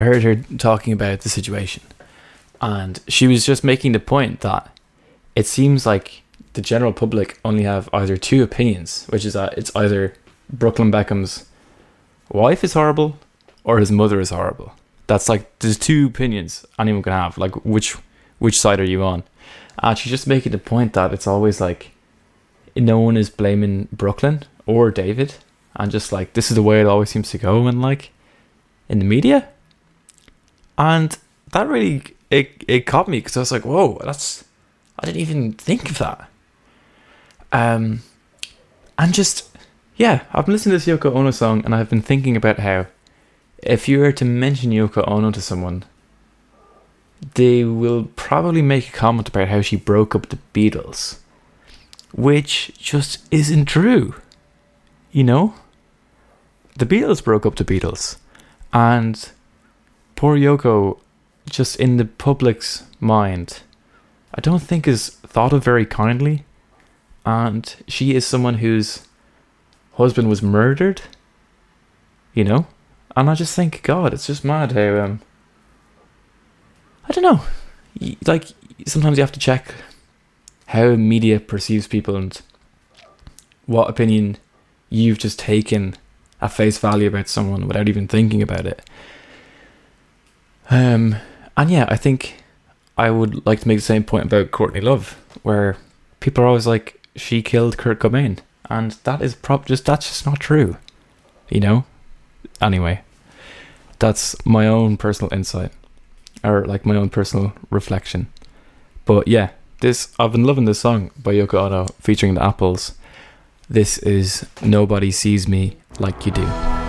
heard her talking about the situation, and she was just making the point that it seems like the general public only have either two opinions, which is that it's either Brooklyn Beckham's wife is horrible or his mother is horrible. That's like, there's two opinions anyone can have. Like, which side are you on? And she's just making the point that it's always like no one is blaming Brooklyn or David, and just like this is the way it always seems to go in the media. And that really it caught me, because I was like, whoa, I didn't even think of that. And just, yeah, I've been listening to this Yoko Ono song, and I've been thinking about how if you were to mention Yoko Ono to someone, they will probably make a comment about how she broke up the Beatles, which just isn't true. You know? The Beatles broke up the Beatles, and poor Yoko, just in the public's mind, I don't think is thought of very kindly. And she is someone whose husband was murdered, you know? And I just think, God, it's just mad how, I don't know. Like, sometimes you have to check how media perceives people and what opinion you've just taken at face value about someone without even thinking about it. And yeah, I think I would like to make the same point about Courtney Love, where people are always like, she killed Kurt Cobain, and that is that's just not true, you know? Anyway, that's my own personal insight, or like my own personal reflection. But yeah, I've been loving this song by Yoko Ono featuring the Apples. This is Nobody Sees Me Like You Do.